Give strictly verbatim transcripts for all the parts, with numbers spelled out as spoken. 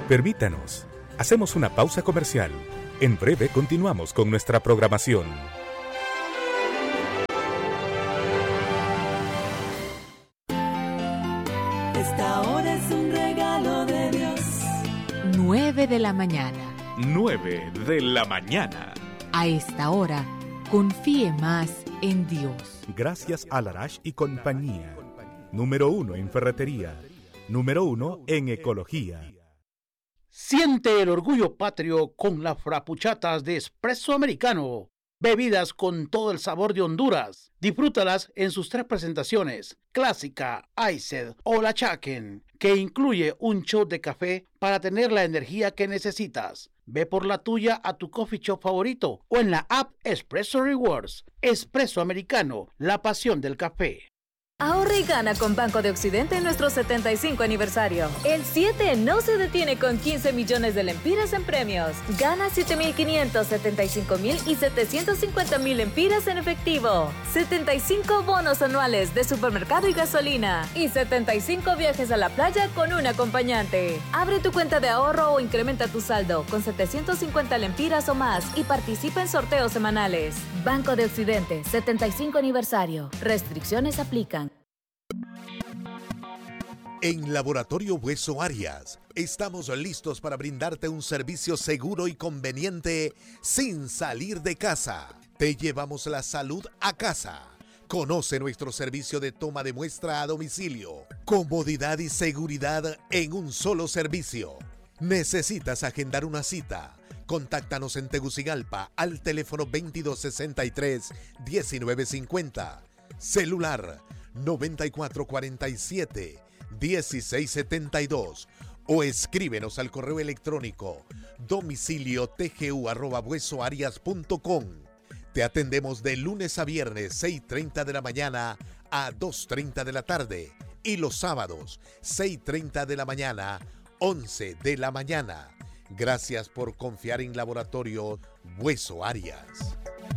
Permítanos, hacemos una pausa comercial. En breve continuamos con nuestra programación. Esta hora es un regalo de Dios. nueve de la mañana. nueve de la mañana. A esta hora, confíe más en Dios. Gracias a Larash y compañía. Número uno en ferretería. Número uno en ecología. Siente el orgullo patrio con las frappucciatas de Espresso Americano. Bebidas con todo el sabor de Honduras. Disfrútalas en sus tres presentaciones, clásica, iced o la Chaken, que incluye un shot de café para tener la energía que necesitas. Ve por la tuya a tu coffee shop favorito o en la app Espresso Rewards. Espresso Americano, la pasión del café. Ahorra y gana con Banco de Occidente en nuestro setenta y cinco aniversario. El siete no se detiene con quince millones de lempiras en premios. Gana siete mil quinientos, setenta y cinco mil y setecientos cincuenta mil lempiras en efectivo. setenta y cinco bonos anuales de supermercado y gasolina. Y setenta y cinco viajes a la playa con un acompañante. Abre tu cuenta de ahorro o incrementa tu saldo con setecientos cincuenta lempiras o más y participa en sorteos semanales. Banco de Occidente, setenta y cinco aniversario. Restricciones aplican. En Laboratorio Hueso Arias, estamos listos para brindarte un servicio seguro y conveniente sin salir de casa. Te llevamos la salud a casa. Conoce nuestro servicio de toma de muestra a domicilio. Comodidad y seguridad en un solo servicio. ¿Necesitas agendar una cita? Contáctanos en Tegucigalpa al teléfono veintidós sesenta y tres, diecinueve cincuenta. Celular noventa y cuatro cuarenta y siete, dieciséis setenta y dos o escríbenos al correo electrónico domicilio tgu arroba huesoarias punto com. Te atendemos de lunes a viernes seis y treinta de la mañana a dos y treinta de la tarde y los sábados seis y treinta de la mañana, once de la mañana. Gracias por confiar en Laboratorio Hueso Arias.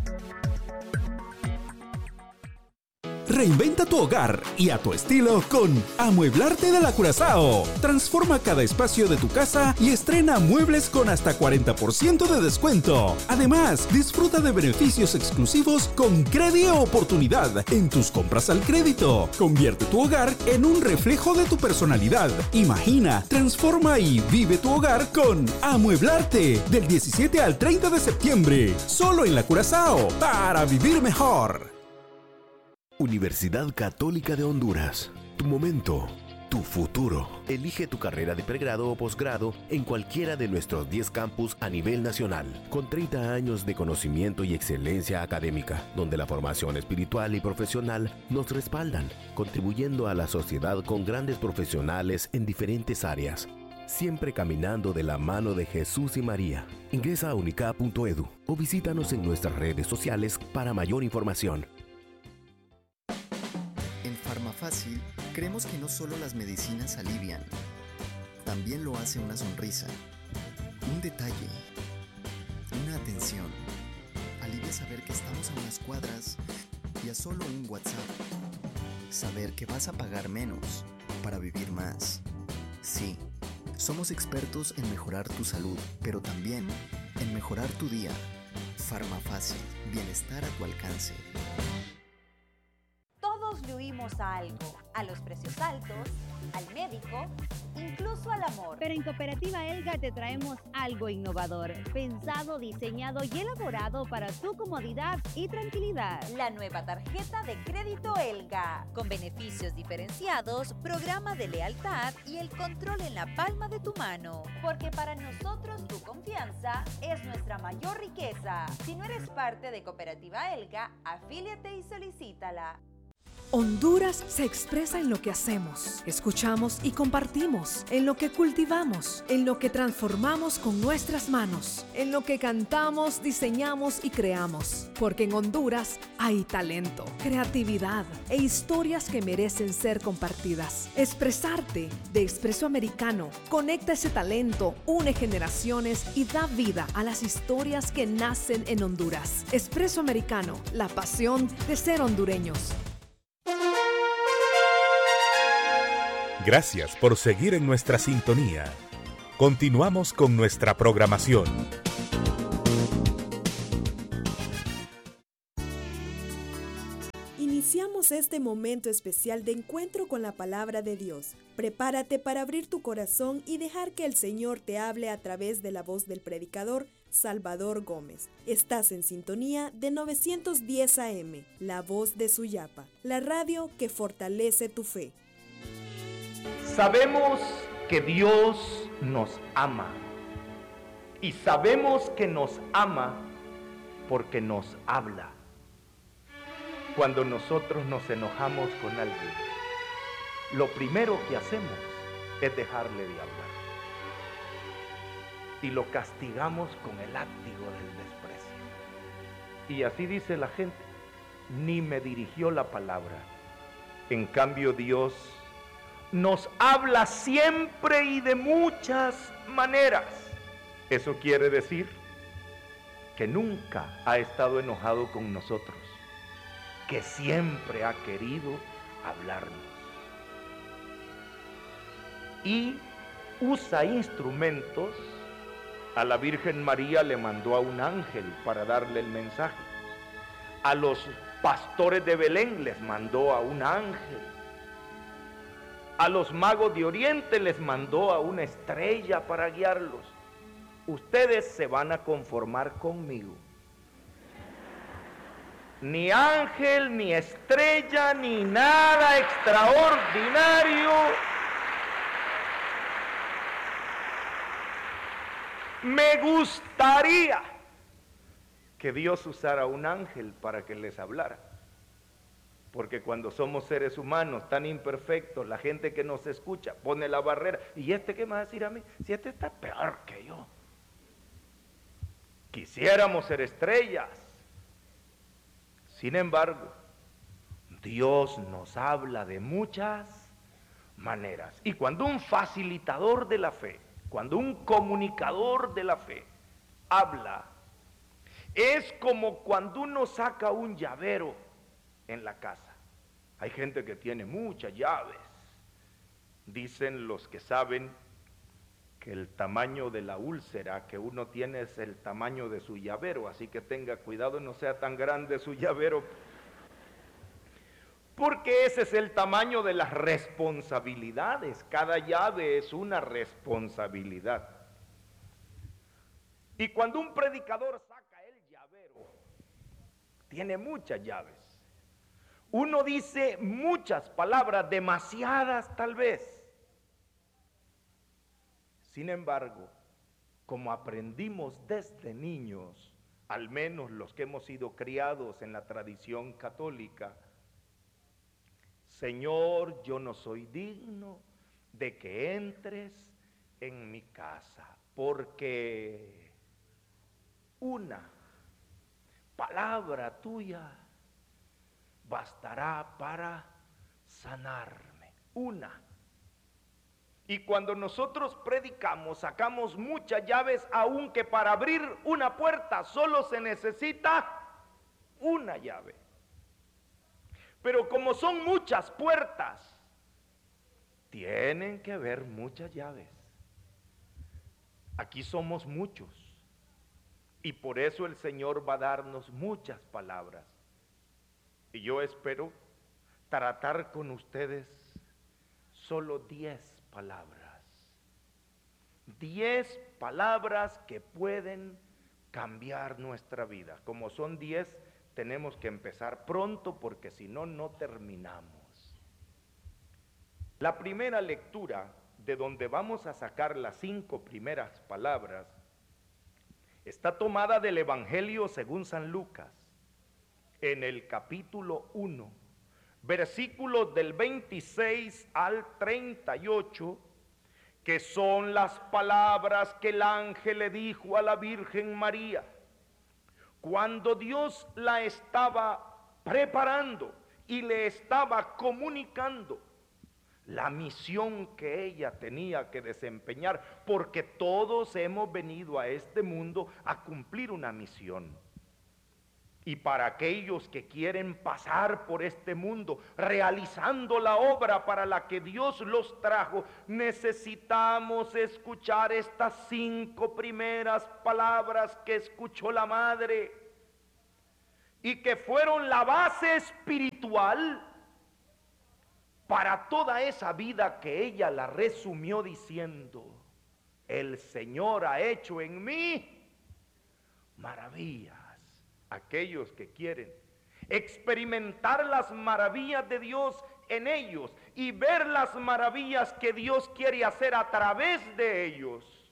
Reinventa tu hogar y a tu estilo con Amueblarte de la Curazao. Transforma cada espacio de tu casa y estrena muebles con hasta cuarenta por ciento de descuento. Además, disfruta de beneficios exclusivos con Crédito Oportunidad en tus compras al crédito. Convierte tu hogar en un reflejo de tu personalidad. Imagina, transforma y vive tu hogar con Amueblarte del diecisiete al treinta de septiembre. Solo en la Curazao para vivir mejor. Universidad Católica de Honduras. Tu momento, tu futuro. Elige tu carrera de pregrado o posgrado en cualquiera de nuestros diez campus a nivel nacional, con treinta años de conocimiento y excelencia académica, donde la formación espiritual y profesional nos respaldan, contribuyendo a la sociedad con grandes profesionales en diferentes áreas, siempre caminando de la mano de Jesús y María. Ingresa a unicap punto edu o visítanos en nuestras redes sociales para mayor información. En Farmafácil creemos que no solo las medicinas alivian, también lo hace una sonrisa, un detalle, una atención. Alivia saber que estamos a unas cuadras y a solo un WhatsApp. Saber que vas a pagar menos para vivir más. Sí, somos expertos en mejorar tu salud, pero también en mejorar tu día. Farmafácil, bienestar a tu alcance. Todos le huimos a algo, a los precios altos, al médico, incluso al amor. Pero en Cooperativa Elga te traemos algo innovador, pensado, diseñado y elaborado para tu comodidad y tranquilidad. La nueva tarjeta de crédito Elga, con beneficios diferenciados, programa de lealtad y el control en la palma de tu mano. Porque para nosotros tu confianza es nuestra mayor riqueza. Si no eres parte de Cooperativa Elga, afíliate y solicítala. Honduras se expresa en lo que hacemos, escuchamos y compartimos, en lo que cultivamos, en lo que transformamos con nuestras manos, en lo que cantamos, diseñamos y creamos. Porque en Honduras hay talento, creatividad e historias que merecen ser compartidas. Expresarte de Expreso Americano conecta ese talento, une generaciones y da vida a las historias que nacen en Honduras. Expreso Americano, la pasión de ser hondureños. Gracias por seguir en nuestra sintonía. Continuamos con nuestra programación. Iniciamos este momento especial de encuentro con la palabra de Dios. Prepárate para abrir tu corazón y dejar que el Señor te hable a través de la voz del predicador Salvador Gómez. Estás en sintonía de novecientos diez A M, la voz de Suyapa, la radio que fortalece tu fe. Sabemos que Dios nos ama y sabemos que nos ama porque nos habla. Cuando nosotros nos enojamos con alguien, lo primero que hacemos es dejarle de hablar y lo castigamos con el látigo del desprecio. Y así dice la gente, ni me dirigió la palabra. En cambio, Dios nos habla siempre y de muchas maneras. Eso quiere decir que nunca ha estado enojado con nosotros, que siempre ha querido hablarnos. Y usa instrumentos. A la Virgen María le mandó a un ángel para darle el mensaje. A los pastores de Belén les mandó a un ángel. A los magos de Oriente les mandó a una estrella para guiarlos. Ustedes se van a conformar conmigo. Ni ángel, ni estrella, ni nada extraordinario. Me gustaría que Dios usara un ángel para que les hablara. Porque cuando somos seres humanos tan imperfectos, la gente que nos escucha pone la barrera. ¿Y este qué me va a decir a mí? Si este está peor que yo. Quisiéramos ser estrellas. Sin embargo, Dios nos habla de muchas maneras. Y cuando un facilitador de la fe, cuando un comunicador de la fe habla, es como cuando uno saca un llavero en la casa. Hay gente que tiene muchas llaves. Dicen los que saben que el tamaño de la úlcera que uno tiene es el tamaño de su llavero, así que tenga cuidado, no sea tan grande su llavero, porque ese es el tamaño de las responsabilidades. Cada llave es una responsabilidad. Y cuando un predicador saca el llavero, tiene muchas llaves. Uno dice muchas palabras, demasiadas tal vez. Sin embargo, como aprendimos desde niños, al menos los que hemos sido criados en la tradición católica, Señor, yo no soy digno de que entres en mi casa, porque una palabra tuya bastará para sanarme. Una. Y cuando nosotros predicamos, sacamos muchas llaves, aunque para abrir una puerta solo se necesita una llave. Pero como son muchas puertas, tienen que haber muchas llaves. Aquí somos muchos. Y por eso el Señor va a darnos muchas palabras. Y yo espero tratar con ustedes solo diez palabras. Diez palabras que pueden cambiar nuestra vida. Como son diez, tenemos que empezar pronto porque si no, no terminamos. La primera lectura, de donde vamos a sacar las cinco primeras palabras, está tomada del Evangelio según San Lucas, en el capítulo uno, versículos del veintiséis al treinta y ocho, que son las palabras que el ángel le dijo a la Virgen María cuando Dios la estaba preparando y le estaba comunicando la misión que ella tenía que desempeñar, porque todos hemos venido a este mundo a cumplir una misión. Y para aquellos que quieren pasar por este mundo, realizando la obra para la que Dios los trajo, necesitamos escuchar estas cinco primeras palabras que escuchó la madre y que fueron la base espiritual para toda esa vida que ella la resumió diciendo: el Señor ha hecho en mí maravillas. Aquellos que quieren experimentar las maravillas de Dios en ellos y ver las maravillas que Dios quiere hacer a través de ellos,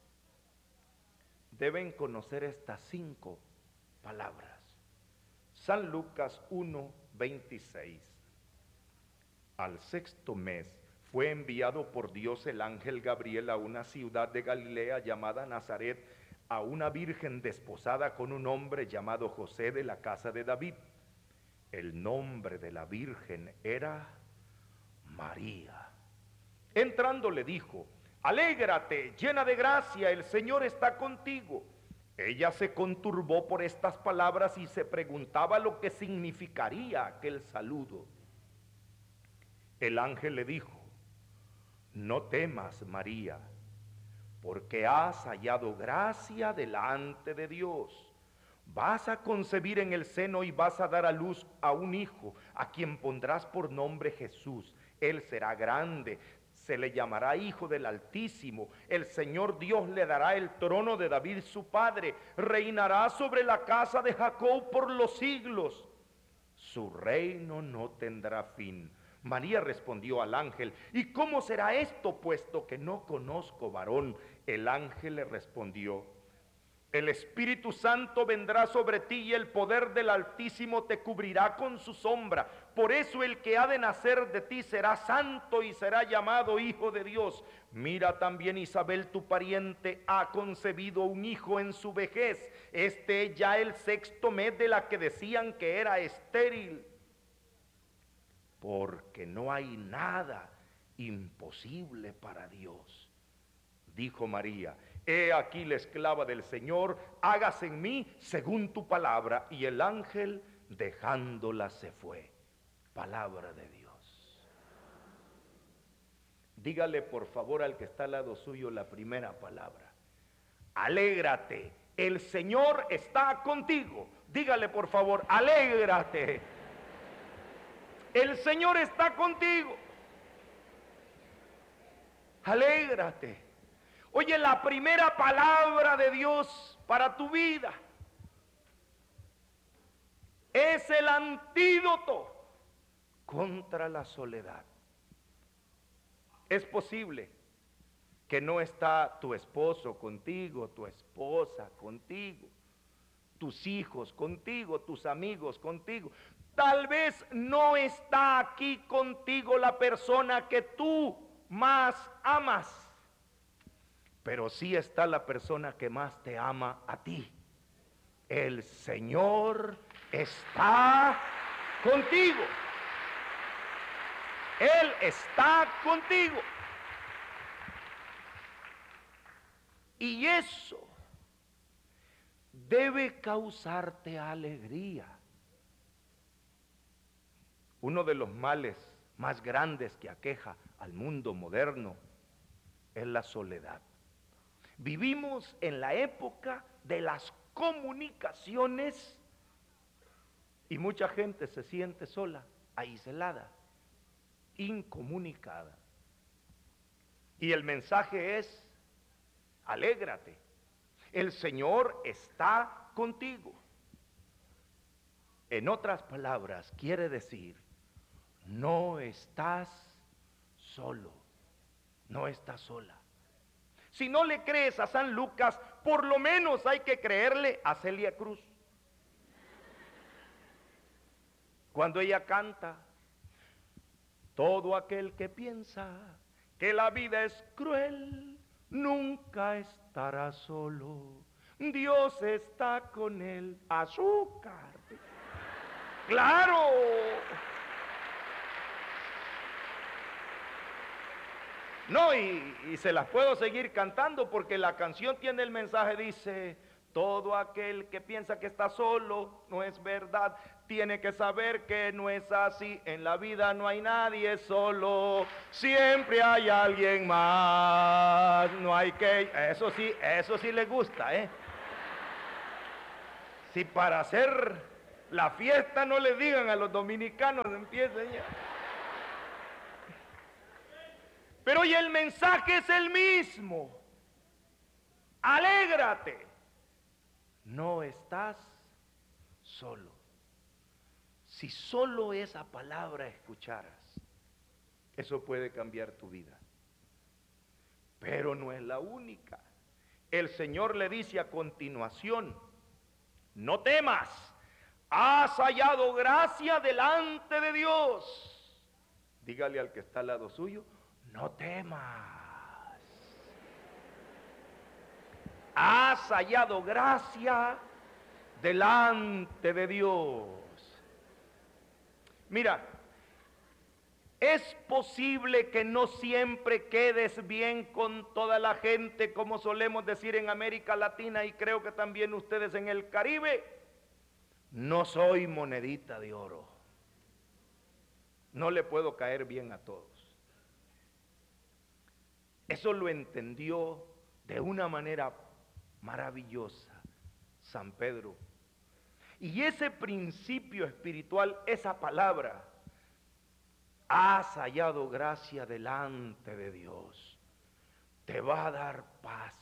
deben conocer estas cinco palabras. San Lucas uno, veintiséis. Al sexto mes fue enviado por Dios el ángel Gabriel a una ciudad de Galilea llamada Nazaret, a una virgen desposada con un hombre llamado José de la casa de David. El nombre de la virgen era María. Entrando le dijo: alégrate, llena de gracia, el Señor está contigo. Ella se conturbó por estas palabras y se preguntaba lo que significaría aquel saludo. El ángel le dijo: no temas, María, porque has hallado gracia delante de Dios. Vas a concebir en el seno y vas a dar a luz a un hijo, a quien pondrás por nombre Jesús. Él será grande, se le llamará Hijo del Altísimo. El Señor Dios le dará el trono de David su padre. Reinará sobre la casa de Jacob por los siglos. Su reino no tendrá fin. María respondió al ángel: ¿y cómo será esto, puesto que no conozco varón? El ángel le respondió: el Espíritu Santo vendrá sobre ti y el poder del Altísimo te cubrirá con su sombra. Por eso el que ha de nacer de ti será santo y será llamado Hijo de Dios. Mira, también Isabel, tu pariente, ha concebido un hijo en su vejez. Este es ya el sexto mes de la que decían que era estéril. Porque no hay nada imposible para Dios. Dijo María: he aquí la esclava del Señor, hágase en mí según tu palabra. Y el ángel, dejándola, se fue. Palabra de Dios. Dígale por favor al que está al lado suyo la primera palabra: alégrate, el Señor está contigo. Dígale por favor: alégrate, el Señor está contigo. Alégrate. Oye, la primera palabra de Dios para tu vida es el antídoto contra la soledad. Es posible que no está tu esposo contigo, tu esposa contigo, tus hijos contigo, tus amigos contigo. Tal vez no está aquí contigo la persona que tú más amas, pero sí está la persona que más te ama a ti. El Señor está contigo. Él está contigo. Y eso debe causarte alegría. Uno de los males más grandes que aqueja al mundo moderno es la soledad. Vivimos en la época de las comunicaciones y mucha gente se siente sola, aislada, incomunicada. Y el mensaje es: alégrate, el Señor está contigo. En otras palabras, quiere decir: no estás solo, no estás sola. Si no le crees a San Lucas, por lo menos hay que creerle a Celia Cruz. Cuando ella canta: todo aquel que piensa que la vida es cruel, nunca estará solo. Dios está con él. Azúcar. ¡Claro! No, y, y se las puedo seguir cantando porque la canción tiene el mensaje, dice: Todo aquel que piensa que está solo no es verdad. Tiene que saber que no es así. En la vida no hay nadie solo. Siempre hay alguien más. No hay que... Eso sí, eso sí le gusta, ¿eh? Si para hacer la fiesta no le digan a los dominicanos, empiecen ya. Pero hoy el mensaje es el mismo. Alégrate. No estás solo. Si solo esa palabra escucharas, eso puede cambiar tu vida. Pero no es la única. El Señor le dice a continuación, no temas, has hallado gracia delante de Dios. Dígale al que está al lado suyo, no temas. Has hallado gracia delante de Dios. Mira, es posible que no siempre quedes bien con toda la gente, como solemos decir en América Latina y creo que también ustedes en el Caribe. No soy monedita de oro. No le puedo caer bien a todos. Eso lo entendió de una manera maravillosa San Pedro. Y ese principio espiritual, esa palabra, has hallado gracia delante de Dios, te va a dar paz.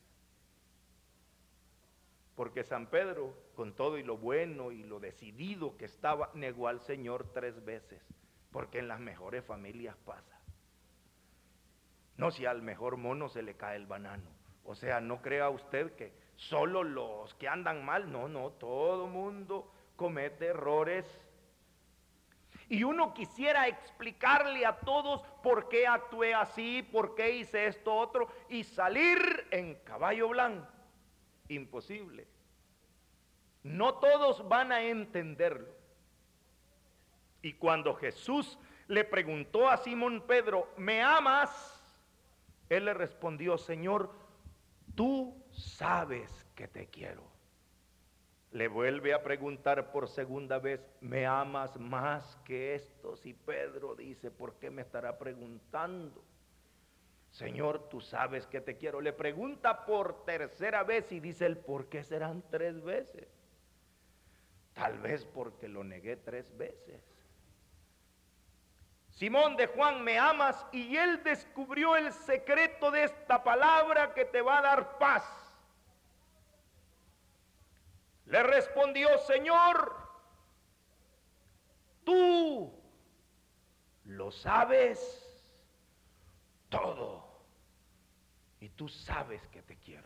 Porque San Pedro, con todo y lo bueno y lo decidido que estaba, negó al Señor tres veces, porque en las mejores familias pasa. No, si al mejor mono se le cae el banano. O sea, no crea usted que solo los que andan mal, no, no, todo mundo comete errores. Y uno quisiera explicarle a todos por qué actué así, por qué hice esto otro, y salir en caballo blanco. Imposible. No todos van a entenderlo. Y cuando Jesús le preguntó a Simón Pedro, ¿me amas? Él le respondió, Señor, tú sabes que te quiero. Le vuelve a preguntar por segunda vez, ¿me amas más que estos? Y Pedro dice, ¿por qué me estará preguntando? Señor, tú sabes que te quiero. Le pregunta por tercera vez y dice él, ¿por qué serán tres veces? Tal vez porque lo negué tres veces. Simón de Juan, ¿me amas? Y él descubrió el secreto de esta palabra que te va a dar paz. Le respondió, Señor, tú lo sabes todo y tú sabes que te quiero.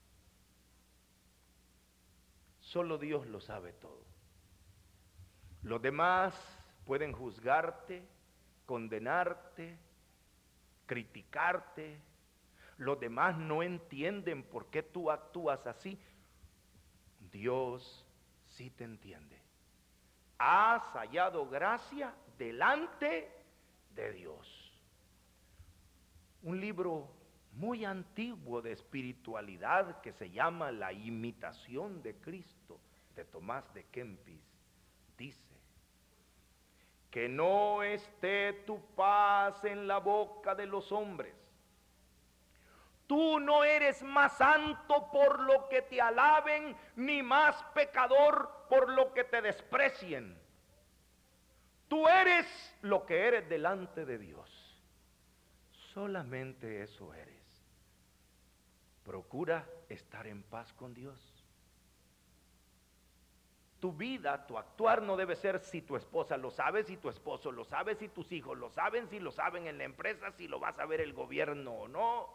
Solo Dios lo sabe todo. Los demás pueden juzgarte, condenarte, criticarte. Los demás no entienden por qué tú actúas así. Dios sí te entiende. Has hallado gracia delante de Dios. Un libro muy antiguo de espiritualidad que se llama La imitación de Cristo, de Tomás de Kempis, dice: que no esté tu paz en la boca de los hombres. Tú no eres más santo por lo que te alaben, ni más pecador por lo que te desprecien. Tú eres lo que eres delante de Dios. Solamente eso eres. Procura estar en paz con Dios. Tu vida, tu actuar no debe ser si tu esposa lo sabe, si tu esposo lo sabe, si tus hijos lo saben, si lo saben en la empresa, si lo va a saber el gobierno o no.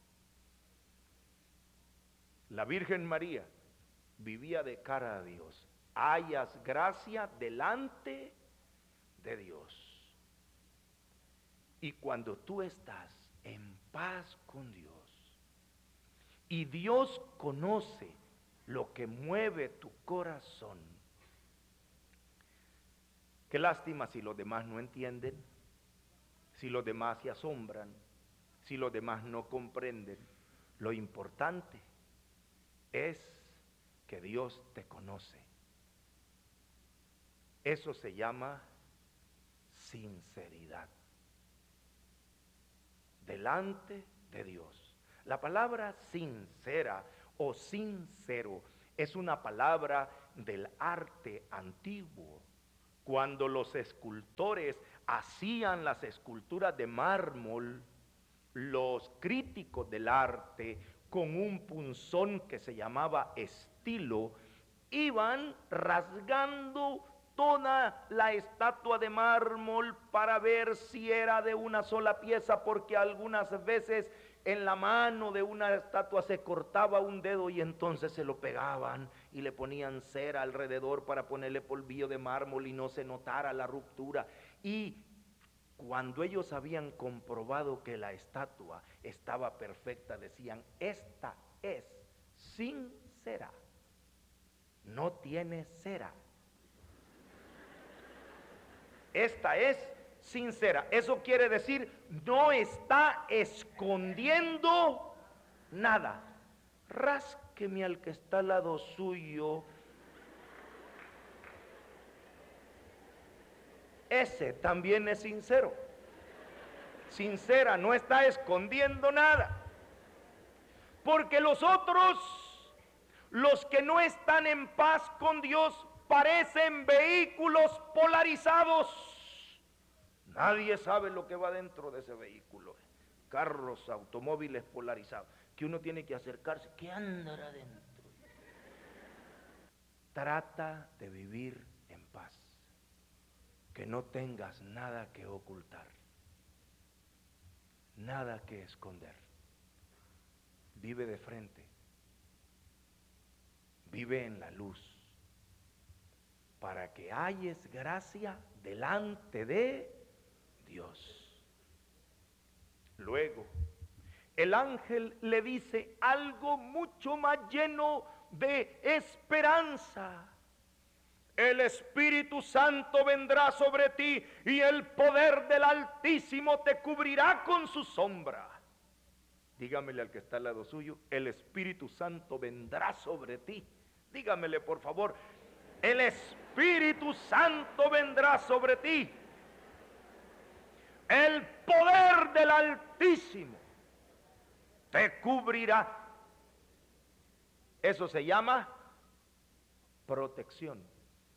La Virgen María vivía de cara a Dios. Hallas gracia delante de Dios. Y cuando tú estás en paz con Dios y Dios conoce lo que mueve tu corazón, qué lástima si los demás no entienden, si los demás se asombran, si los demás no comprenden. Lo importante es que Dios te conoce. Eso se llama sinceridad delante de Dios. La palabra sincera o sincero es una palabra del arte antiguo. Cuando los escultores hacían las esculturas de mármol, los críticos del arte, con un punzón que se llamaba estilo, iban rasgando toda la estatua de mármol para ver si era de una sola pieza, porque algunas veces en la mano de una estatua se cortaba un dedo y entonces se lo pegaban y le ponían cera alrededor para ponerle polvillo de mármol y no se notara la ruptura. Y cuando ellos habían comprobado que la estatua estaba perfecta, decían: esta es sincera, no tiene cera. Esta es sincera. Eso quiere decir, no está escondiendo nada. Rásqueme al que está al lado suyo. Ese también es sincero. Sincera, no está escondiendo nada. Porque los otros, los que no están en paz con Dios, parecen vehículos polarizados. Nadie sabe lo que va dentro de ese vehículo. Carros, automóviles polarizados, que uno tiene que acercarse. ¿Qué andará dentro? Trata de vivir en paz. Que no tengas nada que ocultar, nada que esconder. Vive de frente. Vive en la luz, para que halles gracia delante de Dios. Luego, el ángel le dice algo mucho más lleno de esperanza. El Espíritu Santo vendrá sobre ti y el poder del Altísimo te cubrirá con su sombra. Dígamele al que está al lado suyo: el Espíritu Santo vendrá sobre ti. Dígamele, por favor: el Espíritu Santo vendrá sobre ti. El poder del Altísimo te cubrirá. Eso se llama protección,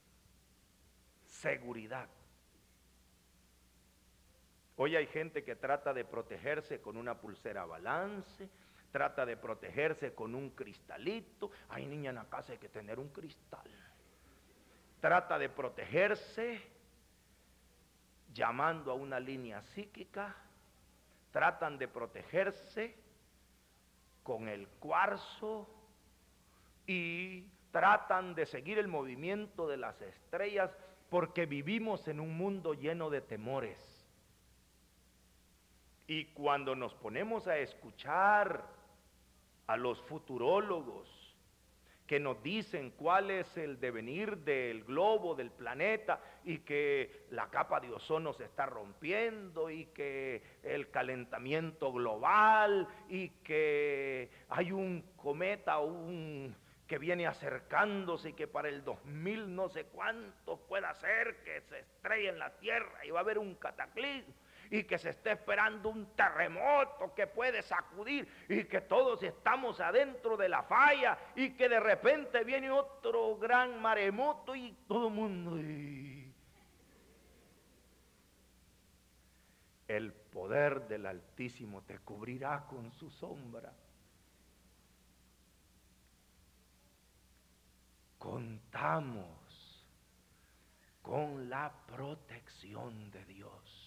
seguridad. Hoy hay gente que trata de protegerse con una pulsera balance, trata de protegerse con un cristalito. Ay, niña, en la casa hay que tener un cristal. Trata de protegerse llamando a una línea psíquica. Tratan de protegerse con el cuarzo y tratan de seguir el movimiento de las estrellas, porque vivimos en un mundo lleno de temores. Y cuando nos ponemos a escuchar a los futurólogos que nos dicen cuál es el devenir del globo, del planeta, y que la capa de ozono se está rompiendo, y que el calentamiento global, y que hay un cometa un, que viene acercándose y que para el dos mil no sé cuánto pueda ser que se estrelle en la Tierra y va a haber un cataclismo, y que se está esperando un terremoto que puede sacudir, y que todos estamos adentro de la falla, y que de repente viene otro gran maremoto y todo el mundo... Y... el poder del Altísimo te cubrirá con su sombra. Contamos con la protección de Dios.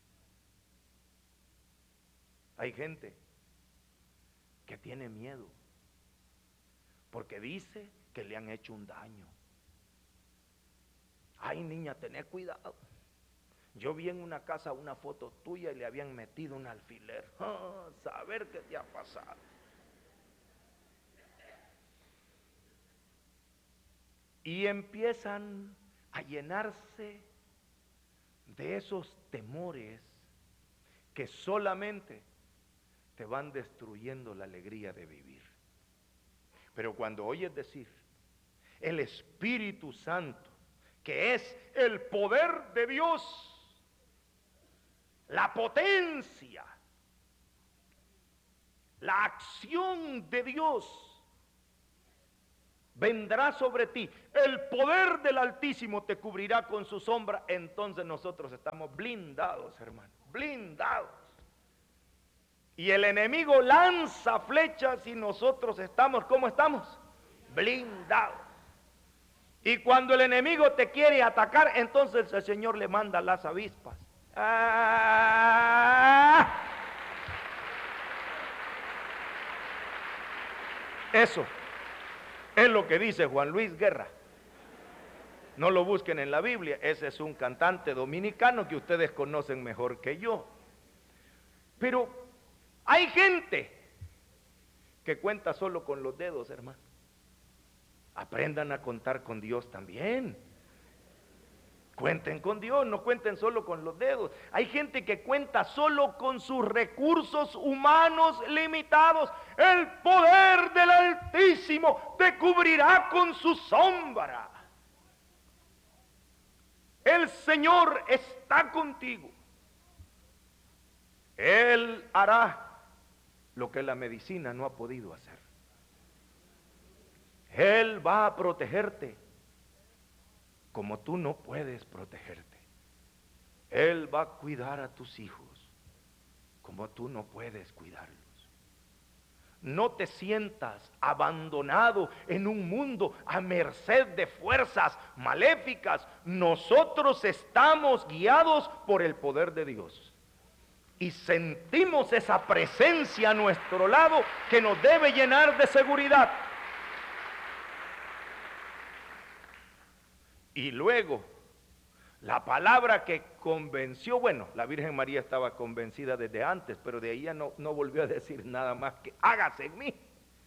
Hay gente que tiene miedo porque dice que le han hecho un daño. Ay, niña, tené cuidado. Yo vi en una casa una foto tuya y le habían metido un alfiler. Ah, saber qué te ha pasado. Y empiezan a llenarse de esos temores que solamente te van destruyendo la alegría de vivir. Pero cuando oyes decir el Espíritu Santo, que es el poder de Dios, la potencia, la acción de Dios, vendrá sobre ti. El poder del Altísimo te cubrirá con su sombra. Entonces nosotros estamos blindados, hermano, blindados. Y el enemigo lanza flechas y nosotros estamos, ¿cómo estamos? Blindados. Y cuando el enemigo te quiere atacar, entonces el Señor le manda las avispas. ¡Ah! Eso es lo que dice Juan Luis Guerra. No lo busquen en la Biblia, ese es un cantante dominicano que ustedes conocen mejor que yo. Pero hay gente que cuenta solo con los dedos, hermano. Aprendan a contar con Dios también. Cuenten con Dios, no cuenten solo con los dedos. Hay gente que cuenta solo con sus recursos humanos limitados. El poder del Altísimo te cubrirá con su sombra. El Señor está contigo. Él hará lo que la medicina no ha podido hacer. Él va a protegerte como tú no puedes protegerte. Él va a cuidar a tus hijos como tú no puedes cuidarlos. No te sientas abandonado en un mundo a merced de fuerzas maléficas. Nosotros estamos guiados por el poder de Dios. Y sentimos esa presencia a nuestro lado que nos debe llenar de seguridad. Y luego, la palabra que convenció, bueno, la Virgen María estaba convencida desde antes, pero de ahí ya no, no volvió a decir nada más que hágase en mí.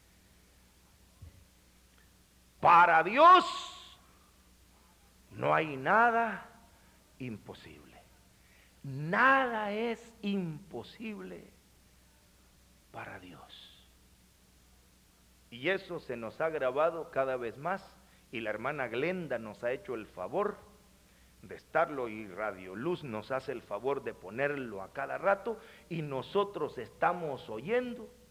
Para Dios no hay nada imposible. Nada es imposible para Dios. Y eso se nos ha grabado cada vez más. Y la hermana Glenda nos ha hecho el favor de estarlo, y Radio Luz nos hace el favor de ponerlo a cada rato, y nosotros estamos oyendo